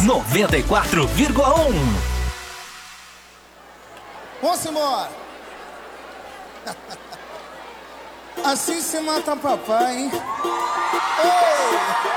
94,1. Vamos embora. Assim você mata papai, hein? Ei!